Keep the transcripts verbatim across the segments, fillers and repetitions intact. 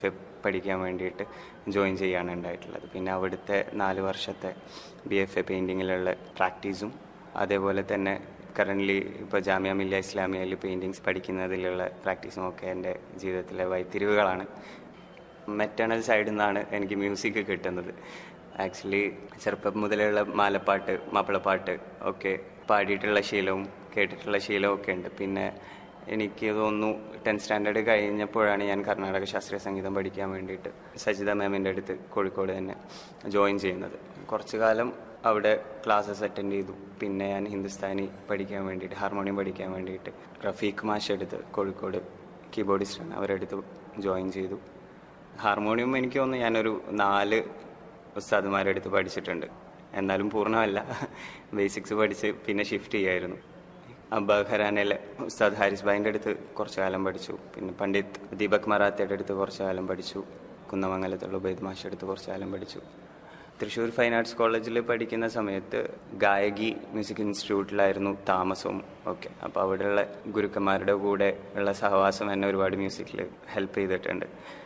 പഠിക്കാൻ വേണ്ടിയിട്ട് ജോയിൻ ചെയ്യാണ് ഉണ്ടായിട്ടുള്ളത്. പിന്നെ അവിടുത്തെ നാല് വർഷത്തെ ബി എഫ് എ പെയിൻറ്റിങ്ങിലുള്ള പ്രാക്ടീസും അതേപോലെ തന്നെ കറൻ്റ്ലി ഇപ്പോൾ ജാമിയ മില്ലിയ ഇസ്ലാമിയയിൽ പെയിൻറ്റിങ്സ് പഠിക്കുന്നതിലുള്ള പ്രാക്ടീസും ഒക്കെ എൻ്റെ ജീവിതത്തിലെ വഴിത്തിരിവുകളാണ്. മെറ്റേണൽ സൈഡിൽ നിന്നാണ് എനിക്ക് മ്യൂസിക് കിട്ടുന്നത്. ആക്ച്വലി ചെറുപ്പം മുതലുള്ള മാലപ്പാട്ട്, മാപ്പിളപ്പാട്ട് ഒക്കെ പാടിയിട്ടുള്ള ശീലവും കേട്ടിട്ടുള്ള ശീലവും ഒക്കെ ഉണ്ട്. പിന്നെ എനിക്ക് തോന്നുന്നു ടെൻത്ത് സ്റ്റാൻഡേർഡ് കഴിഞ്ഞപ്പോഴാണ് ഞാൻ കർണാടക ശാസ്ത്രീയ സംഗീതം പഠിക്കാൻ വേണ്ടിയിട്ട് സജിത മാമിൻ്റെ അടുത്ത് കോഴിക്കോട് തന്നെ ജോയിൻ ചെയ്യുന്നത്. കുറച്ചു കാലം അവിടെ ക്ലാസ്സസ് അറ്റൻഡ് ചെയ്തു. പിന്നെ ഞാൻ ഹിന്ദുസ്ഥാനി പഠിക്കാൻ വേണ്ടിയിട്ട്, ഹാർമോണിയം പഠിക്കാൻ വേണ്ടിയിട്ട് റഫീഖ് മാഷ് എടുത്ത്, കോഴിക്കോട് കീബോർഡിസ്റ്റാണ്, അവരെടുത്ത് ജോയിൻ ചെയ്തു. ഹാർമോണിയം എനിക്ക് തോന്നുന്നു ഞാനൊരു നാല് ഉസ്താദുമാരുടെ അടുത്ത് പഠിച്ചിട്ടുണ്ട്. എന്നാലും പൂർണ്ണമല്ല, ബേസിക്സ് പഠിച്ച് പിന്നെ ഷിഫ്റ്റ് ചെയ്യായിരുന്നു. അബ്ബ ഖരാനയിലെ ഉസ്താദ് ഹാരിസ് ഭായിൻ്റെ അടുത്ത് കുറച്ച് കാലം പഠിച്ചു. പിന്നെ പണ്ഡിറ്റ് ദീപക് മറാത്തയുടെ അടുത്ത് കുറച്ച് കാലം പഠിച്ചു. കുന്നമംഗലത്തുള്ള ഉബൈദ് മാഷയുടെ അടുത്ത് കുറച്ച് കാലം പഠിച്ചു. തൃശ്ശൂർ ഫൈൻ ആർട്സ് കോളേജിൽ പഠിക്കുന്ന സമയത്ത് ഗായകി മ്യൂസിക് ഇൻസ്റ്റിറ്റ്യൂട്ടിലായിരുന്നു താമസവും ഒക്കെ. അപ്പോൾ അവിടെയുള്ള ഗുരുക്കന്മാരുടെ കൂടെ ഉള്ള സഹവാസം എന്നെ ഒരുപാട് മ്യൂസിക്കിൽ ഹെൽപ്പ് ചെയ്തിട്ടുണ്ട്.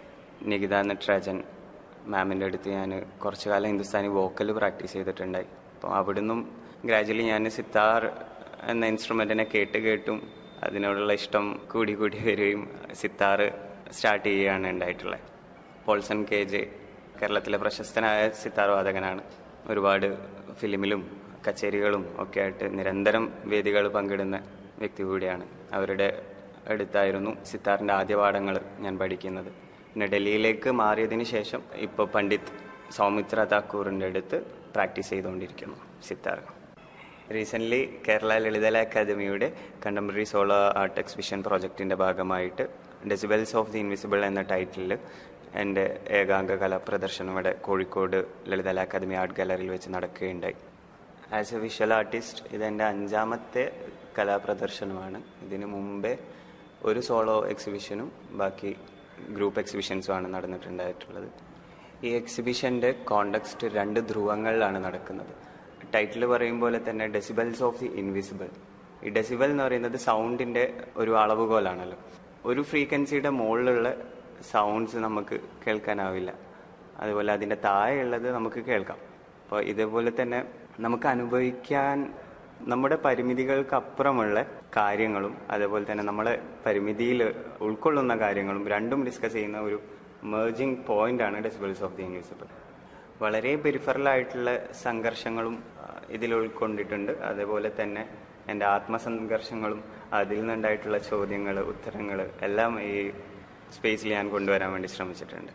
നികിത നട്രാജൻ മാമിൻ്റെ അടുത്ത് ഞാൻ കുറച്ച് കാലം ഹിന്ദുസ്ഥാനി വോക്കൽ പ്രാക്ടീസ് ചെയ്തിട്ടുണ്ടായി. അപ്പോൾ അവിടുന്നും ഗ്രാജുവലി ഞാൻ സിത്താർ എന്ന ഇൻസ്ട്രുമെൻറ്റിനെ കേട്ട് കേട്ടും അതിനോടുള്ള ഇഷ്ടം കൂടി കൂടി വരികയും സിത്താർ സ്റ്റാർട്ട് ചെയ്യുകയാണ് ഉണ്ടായിട്ടുള്ളത്. പോൾസൺ കെ ജെ കേരളത്തിലെ പ്രശസ്തനായ സിത്താർ വാദകനാണ്. ഒരുപാട് ഫിലിമിലും കച്ചേരികളും ഒക്കെ ആയിട്ട് നിരന്തരം വേദികൾ പങ്കിടുന്ന വ്യക്തി കൂടിയാണ്. അവരുടെ അടുത്തായിരുന്നു സിത്താറിൻ്റെ ആദ്യ പാഠങ്ങൾ ഞാൻ പഠിക്കുന്നത്. പിന്നെ ഡൽഹിയിലേക്ക് മാറിയതിന് ശേഷം ഇപ്പോൾ പണ്ഡിറ്റ് സൗമിത്ര താക്കൂറിൻ്റെ അടുത്ത് പ്രാക്ടീസ് ചെയ്തുകൊണ്ടിരിക്കുന്നു സിത്താർ. റീസെൻ്റ്ലി കേരള ലളിതകലാ അക്കാദമിയുടെ കണ്ടംപററി സോളോ ആർട്ട് എക്സിബിഷൻ പ്രോജക്റ്റിൻ്റെ ഭാഗമായിട്ട് ഡെസിബൽസ് ഓഫ് ദി ഇൻവിസിബിൾ എന്ന ടൈറ്റിലിൽ എൻ്റെ ഏകാംഗ കലാപ്രദർശനം ഇവിടെ കോഴിക്കോട് ലളിതകലാ അക്കാദമി ആർട്ട് ഗാലറിയിൽ വെച്ച് നടക്കുകയുണ്ടായി. ആസ് എ വിഷ്വൽ ആർട്ടിസ്റ്റ് ഇതെൻ്റെ അഞ്ചാമത്തെ കലാപ്രദർശനമാണ്. ഇതിനു മുമ്പേ ഒരു സോളോ എക്സിബിഷനും ബാക്കി ഗ്രൂപ്പ് എക്സിബിഷൻസുമാണ് നടന്നിട്ടുണ്ടായിട്ടുള്ളത്. ഈ എക്സിബിഷൻ്റെ കോണ്ടെക്സ്റ്റ് രണ്ട് ധ്രുവങ്ങളിലാണ് നടക്കുന്നത്. ടൈറ്റിൽ പറയും പോലെ തന്നെ ഡെസിബൽസ് ഓഫ് ദി ഇൻവിസിബിൾ. ഈ ഡെസിബൽ എന്ന് പറയുന്നത് സൗണ്ടിൻ്റെ ഒരു അളവുകോലാണല്ലോ. ഒരു ഫ്രീക്വൻസിയുടെ മുകളിലുള്ള സൗണ്ട്സ് നമുക്ക് കേൾക്കാനാവില്ല, അതുപോലെ അതിൻ്റെ താഴെയുള്ളത് നമുക്ക് കേൾക്കാം. അപ്പോൾ ഇതേപോലെ തന്നെ നമുക്ക് അനുഭവിക്കാൻ നമ്മുടെ പരിമിതികൾക്കപ്പുറമുള്ള കാര്യങ്ങളും അതേപോലെ തന്നെ നമ്മുടെ പരിമിതിയിൽ ഉൾക്കൊള്ളുന്ന കാര്യങ്ങളും രണ്ടും ഡിസ്കസ് ചെയ്യുന്ന ഒരു മെർജിങ് പോയിൻ്റാണ് ഡെസിബൽസ് ഓഫ് ദി ഇൻവിസിബിൾ. വളരെ പെരിഫറലായിട്ടുള്ള സംഘർഷങ്ങളും ഇതിൽ ഉൾക്കൊണ്ടിട്ടുണ്ട്. അതേപോലെ തന്നെ എൻ്റെ ആത്മസംഘർഷങ്ങളും അതിൽ നിന്നുണ്ടായിട്ടുള്ള ചോദ്യങ്ങൾ, ഉത്തരങ്ങൾ എല്ലാം ഈ സ്പേസിൽ ഞാൻ കൊണ്ടുവരാൻ വേണ്ടി ശ്രമിച്ചിട്ടുണ്ട്.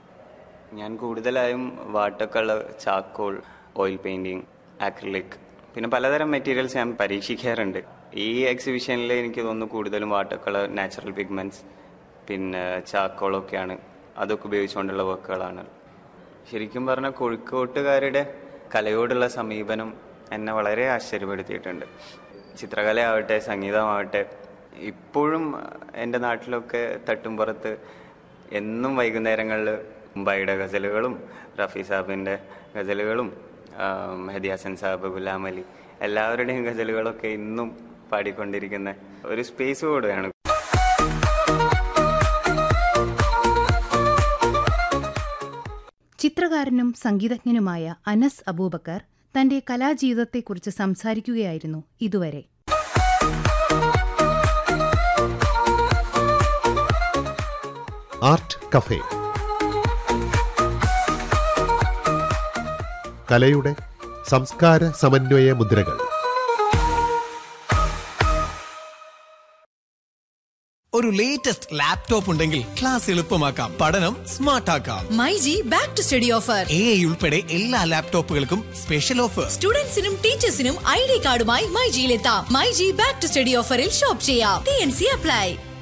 ഞാൻ കൂടുതലായും water colour, charcoal, oil painting, acrylic, പിന്നെ പലതരം മെറ്റീരിയൽസ് ഞാൻ പരീക്ഷിക്കാറുണ്ട്. ഈ എക്സിബിഷനിൽ എനിക്ക് തോന്നുന്നു കൂടുതലും വാട്ടർ കളർ, നാച്ചുറൽ പിഗ്മെൻറ്റ്സ്, പിന്നെ ചാക്കോളൊക്കെയാണ്. അതൊക്കെ ഉപയോഗിച്ചുകൊണ്ടുള്ള വർക്കുകളാണ്. ശരിക്കും പറഞ്ഞാൽ കോഴിക്കോട്ടുകാരുടെ കലയോടുള്ള സമീപനം എന്നെ വളരെ ആശ്ചര്യപ്പെടുത്തിയിട്ടുണ്ട്. ചിത്രകലയാവട്ടെ, സംഗീതമാവട്ടെ, ഇപ്പോഴും എൻ്റെ നാട്ടിലൊക്കെ തട്ടുംപുറത്ത് എന്നും വൈകുന്നേരങ്ങളിൽ മുംബൈയുടെ ഗസലുകളും റഫി സാഹിബിൻ്റെ ഗസലുകളും മെഹദി ഹസൻ സാഹിബ്, ഗുലാം അലി, എല്ലാവരുടെയും ഗസലുകളൊക്കെ ഇന്നും പാടിക്കൊണ്ടിരിക്കുന്ന ഒരു സ്പേസ് കൂടെയാണ്. ചിത്രകാരനും സംഗീതജ്ഞനുമായ അനസ് അബൂബക്കർ തന്റെ കലാജീവിതത്തെക്കുറിച്ച് സംസാരിക്കുകയായിരുന്നു ഇതുവരെ. ആർട്ട് കഫേ, കലയുടെ സംസ്കാര സമന്വയ മുദ്രകൾ. ഒരു ലേറ്റസ്റ്റ് ലാപ്ടോപ്പ് ഉണ്ടെങ്കിൽ ക്ലാസ് എളുപ്പമാക്കാം, പഠനം സ്മാർട്ട് ആക്കാം. MyG back to study offer. A I ഉൾപ്പെടെ എല്ലാ ലാപ്ടോപ്പുകൾക്കും special offer. സ്റ്റുഡൻസിനും ടീച്ചേഴ്സിനും I D കാർഡുമായി മൈജിയിലെത്താം. MyG back to study ഓഫറിൽ ഷോപ്പ് ചെയ്യാം. T N C apply.